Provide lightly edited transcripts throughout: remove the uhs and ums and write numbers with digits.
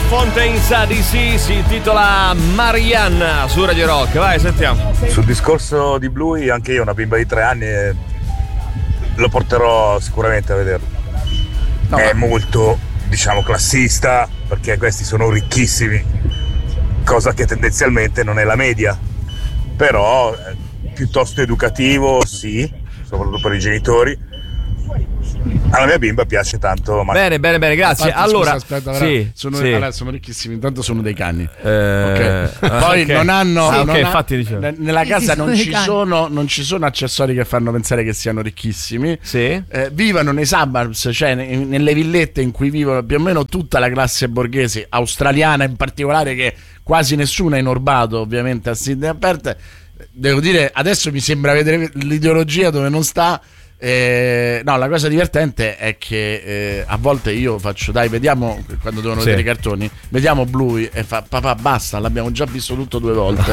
Fontaines DC, si intitola Marianne su Radio Rock. Vai, sentiamo. Sul discorso di Bluey, anche io ho una bimba di 3 anni e lo porterò sicuramente a vederlo. No, è molto, diciamo, classista, perché questi sono ricchissimi, cosa che tendenzialmente non è la media, però piuttosto educativo, sì, soprattutto per i genitori. Alla mia bimba piace tanto. Bene, grazie. Allora, aspetta, sono ricchissimi. Intanto sono dei cani. Okay. Poi non hanno. Infatti nella casa non ci sono accessori che fanno pensare che siano ricchissimi. Sì. Vivono nei suburbs, cioè nelle villette in cui vivono più o meno tutta la classe borghese australiana, in particolare, che quasi nessuno è inurbato, ovviamente, a Sydney aperte. Devo dire, adesso mi sembra vedere l'ideologia dove non sta. No, la cosa divertente è che a volte io faccio, dai, vediamo, quando devono vedere i cartoni, vediamo Bluey, e fa, papà basta, l'abbiamo già visto tutto 2 volte.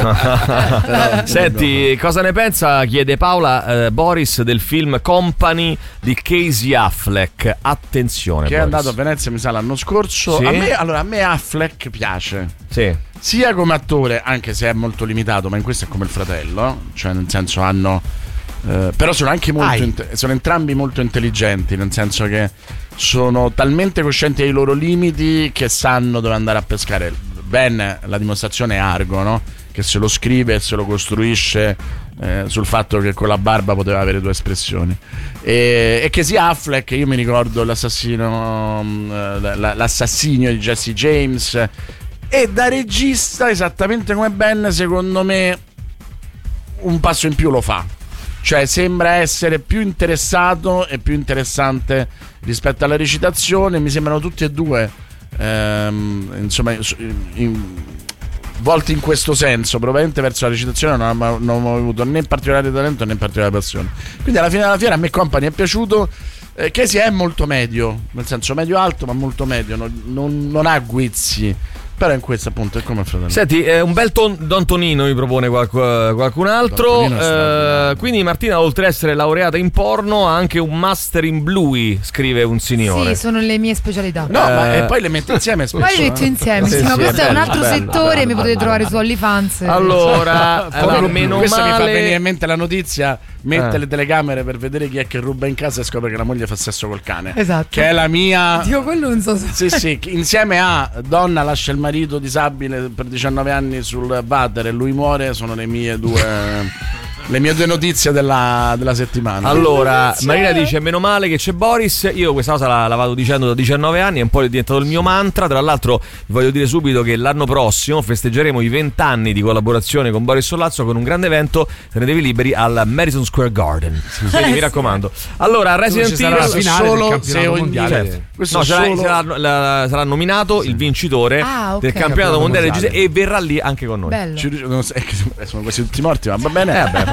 Senti, cosa ne pensa, chiede Paola, Boris, del film Company di Casey Affleck? Attenzione, che Boris. È andato a Venezia, mi sa, l'anno scorso. Sì? A me Affleck piace, sì, sia come attore, anche se è molto limitato, ma in questo è come il fratello, cioè nel senso hanno però sono anche sono entrambi molto intelligenti, nel senso che sono talmente coscienti dei loro limiti che sanno dove andare a pescare. Ben, la dimostrazione è Argo, no? Che se lo scrive e se lo costruisce sul fatto che con la barba poteva avere 2 espressioni, e che sia Affleck, io mi ricordo l'assassinio di Jesse James, e da regista, esattamente come Ben, secondo me un passo in più lo fa. Cioè sembra essere più interessato e più interessante rispetto alla recitazione. Mi sembrano tutti e due insomma volti in questo senso. Probabilmente verso la recitazione non ho avuto né particolare talento né particolare passione. Quindi alla fine della fiera a me Company è piaciuto. Casey è molto medio, nel senso medio alto, ma molto medio, non ha guizzi. Però in questo appunto è come fratello. Senti, un bel Don Tonino mi propone qualcun altro. Quindi Martina, oltre ad essere laureata in porno, ha anche un master in Bluey, scrive un signore. Sì, sono le mie specialità. No, ma e poi le metto insieme spesso. Poi le metto insieme, sì, ma questo è un altro settore, bello, mi potete trovare su OnlyFans. Allora, meno questo male. mi fa venire in mente la notizia, mette le telecamere per vedere chi è che ruba in casa e scopre che la moglie fa sesso col cane. Esatto. Che è la mia. Dio, quello non so se... Sì, insieme a donna lascia il marito disabile per 19 anni sul water e lui muore, sono le mie due notizie della settimana. Allora, Marina dice: meno male che c'è Boris. Io questa cosa la vado dicendo da 19 anni, è un po' diventato il mio mantra. Tra l'altro voglio dire subito che l'anno prossimo festeggeremo i 20 anni di collaborazione con Boris Sollazzo con un grande evento, tenetevi liberi, al Madison Square Garden. Quindi mi raccomando. Allora, Resident Evil solo se mondiale. Sarà nominato il vincitore del campionato mondiale e verrà lì anche con noi. Bello. Sono quasi tutti morti, ma va bene.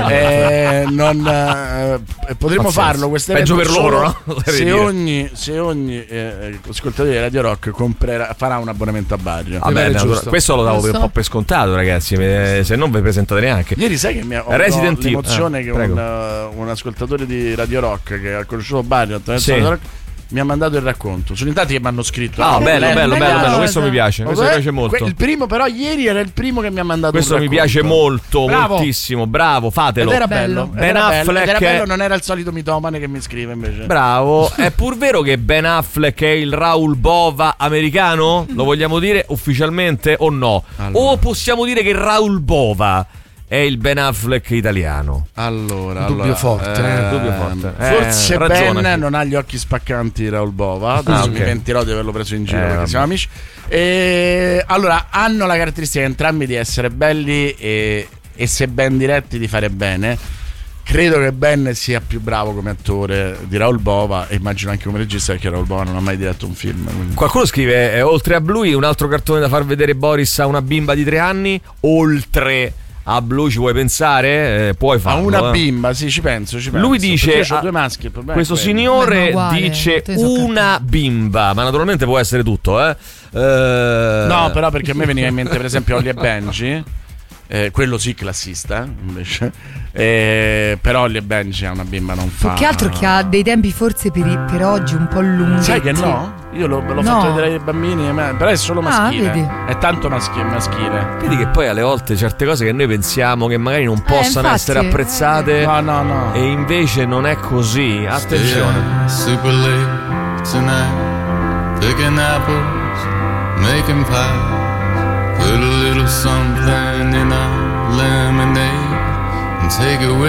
Potremmo farlo questo peggio per loro, no? Se ogni ascoltatore di Radio Rock farà un abbonamento a Baggio. Questo lo davo un po' per scontato, ragazzi, se non vi presentate neanche. Ieri sai che mi ha l'emozione che un ascoltatore di Radio Rock che ha conosciuto Baggio attraverso Radio Rock mi ha mandato il racconto. Sono in tanti che mi hanno scritto. Bello, questo mi piace. Questo mi piace molto. Il primo, però, ieri era il primo che mi ha mandato questo un racconto. Mi piace molto, moltissimo. Bravo, fatelo. Ed era bello. Ben Affleck era bello, non era il solito mitomane che mi scrive invece. Bravo. È pur vero che Ben Affleck è il Raul Bova americano? Lo vogliamo dire ufficialmente o no? O possiamo dire che Raul Bova è il Ben Affleck italiano? Allora, dubbio forte. Forse Ben non ha gli occhi spaccanti Raul Bova. Adesso mi pentirò di averlo preso in giro perché siamo amici. Allora, hanno la caratteristica entrambi di essere belli e se ben diretti di fare bene. Credo che Ben sia più bravo come attore di Raul Bova e immagino anche come regista, perché Raul Bova non ha mai diretto un film. Quindi. Qualcuno scrive, oltre a Bluey, un altro cartone da far vedere Boris a una bimba di 3 anni? Oltre a Bluey ci vuoi pensare? Puoi farlo. A una bimba, sì, ci penso. Lui dice: io ho 2 maschi. Il problema questo signore dice una bimba, ma naturalmente può essere tutto, No, però perché a me veniva in mente per esempio Holly e Benji. quello sì classista invece, però Ollie Benji è una bimba non fa. Più che altro che ha dei tempi forse per oggi un po' lunghi. Sai che no? Io l'ho fatto vedere ai bambini, però è solo maschile. Vedi. È tanto maschile. Vedi che poi alle volte certe cose che noi pensiamo che magari non possano essere apprezzate, no. E invece non è così. Attenzione. Super late tonight, picking apples, making pie. Put a little something in our lemonade and take it with